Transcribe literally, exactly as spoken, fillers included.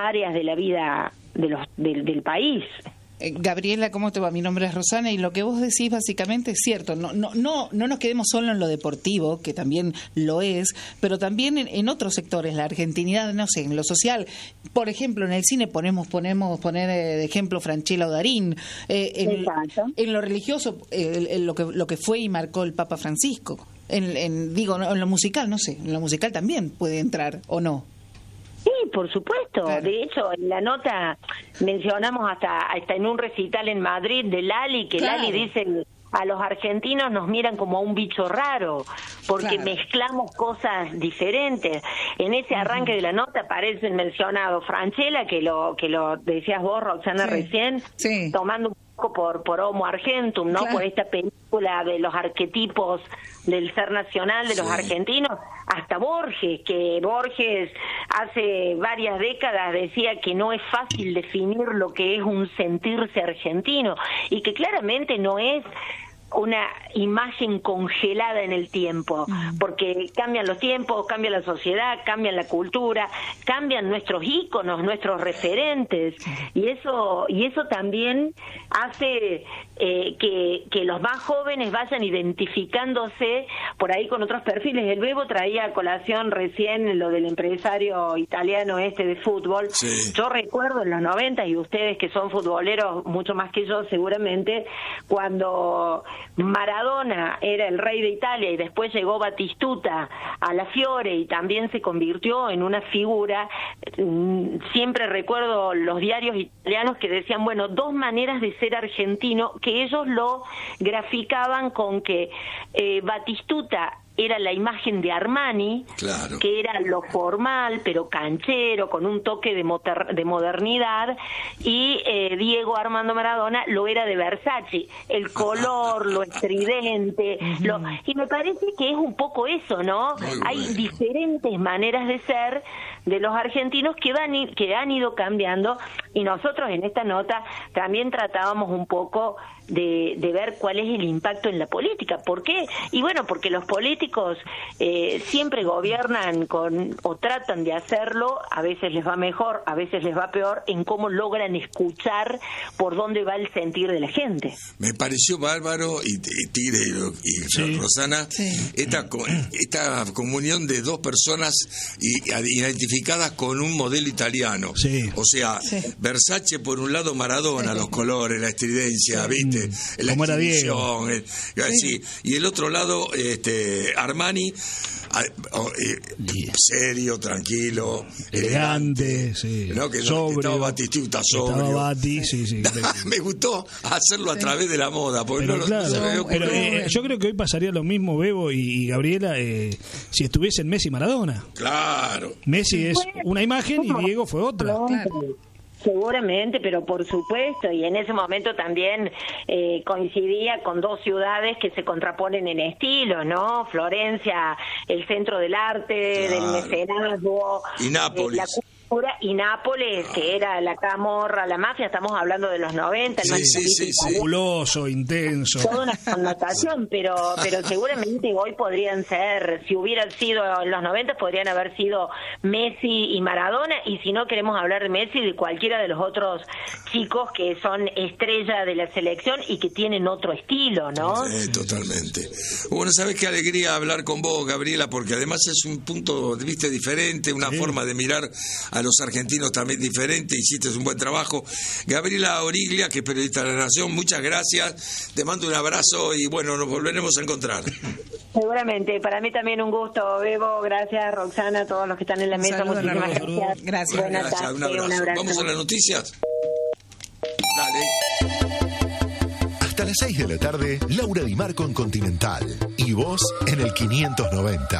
áreas de la vida de los del, del país. Gabriela, ¿cómo te va? Mi nombre es Rosana y lo que vos decís básicamente es cierto. No, no, no, no nos quedemos solo en lo deportivo, que también lo es, pero también en, en otros sectores, la argentinidad, no sé, en lo social. Por ejemplo, en el cine ponemos, ponemos poner de ejemplo Franchella o Darín. Eh, en, en lo religioso, eh, en lo que lo que fue y marcó el Papa Francisco. En, en digo, en lo musical, no sé, en lo musical también puede entrar o no. Sí, por supuesto. Claro. De hecho, en la nota mencionamos hasta hasta en un recital en Madrid de Lali, que claro. Lali dice, a los argentinos nos miran como a un bicho raro, porque claro. mezclamos cosas diferentes. En ese arranque uh-huh. de la nota aparece mencionado Franchella, que lo que lo decías vos, Roxana, sí. recién, sí. tomando un poco por, por Homo Argentum, ¿no? Claro. Por esta película de los arquetipos del ser nacional de los sí. argentinos, hasta Borges, que Borges hace varias décadas decía que no es fácil definir lo que es un sentirse argentino, y que claramente no es una imagen congelada en el tiempo, porque cambian los tiempos, cambia la sociedad, cambia la cultura, cambian nuestros íconos, nuestros referentes, y eso y eso también hace eh, que, que los más jóvenes vayan identificándose por ahí con otros perfiles. El Bebo traía a colación recién lo del empresario italiano este de fútbol. Sí. Yo recuerdo en los noventa, y ustedes que son futboleros mucho más que yo seguramente, cuando Maradona era el rey de Italia y después llegó Batistuta a la Fiore y también se convirtió en una figura. Siempre recuerdo los diarios italianos que decían, bueno, dos maneras de ser argentino, que ellos lo graficaban con que eh, Batistuta era la imagen de Armani, claro. que era lo formal, pero canchero, con un toque de, moder- de modernidad, y eh, Diego Armando Maradona lo era de Versace, el color, lo estridente, uh-huh. lo... y me parece que es un poco eso, ¿no? Muy Hay bueno. diferentes maneras de ser de los argentinos que van y, que han ido cambiando, y nosotros en esta nota también tratábamos un poco de, de ver cuál es el impacto en la política. ¿Por qué? Y bueno, porque los políticos eh, siempre gobiernan con, o tratan de hacerlo, a veces les va mejor, a veces les va peor, en cómo logran escuchar por dónde va el sentir de la gente. Me pareció bárbaro, y, y Tigre y, y sí. Rosana, sí. esta esta comunión de dos personas y, identificadas con un modelo italiano. Sí. O sea, sí. Versace por un lado, Maradona, sí. los colores, la estridencia, sí. ¿viste? Mm. La exhibición, el, sí. sí. y el otro lado, este Armani, eh, serio, tranquilo, elegante, elegante sí. ¿no? Que sobrio, estaba Batistuta sobrio. Estaba Bati, sí, sí. Me gustó hacerlo a través de la moda, porque pero no, claro, no se me pero, eh, yo creo que hoy pasaría lo mismo, Bebo y, y Gabriela, eh, si estuviesen Messi y Maradona. Claro. Messi es una imagen y Diego fue otra. Claro. Seguramente, pero por supuesto, y en ese momento también eh, coincidía con dos ciudades que se contraponen en estilo, ¿no? Florencia, el centro del arte, claro. del mecenazgo, y Nápoles. Eh, la y Nápoles, ah. que era la camorra, la mafia, estamos hablando de los noventa, sí, el sí, sí, sí. Fabuloso, intenso. Toda una connotación, pero pero seguramente hoy podrían ser, si hubieran sido en los noventa, podrían haber sido Messi y Maradona, y si no queremos hablar de Messi, de cualquiera de los otros chicos que son estrella de la selección y que tienen otro estilo, ¿no? Sí, totalmente. Bueno, ¿sabes qué alegría hablar con vos, Gabriela? Porque además es un punto de vista diferente, una sí. forma de mirar a los argentinos también diferente, hiciste un buen trabajo. Gabriela Origlia, que es periodista de la Nación, muchas gracias, te mando un abrazo y bueno, nos volveremos a encontrar. Seguramente, para mí también un gusto, Bebo, gracias, Roxana, todos los que están en la mesa, Saludos, muchísimas saludos. gracias. Gracias. Buenas gracias, tardes, un abrazo. un abrazo. Vamos a las noticias. Dale. Hasta las seis de la tarde, Laura Di Marco en Continental y vos en el quinientos noventa.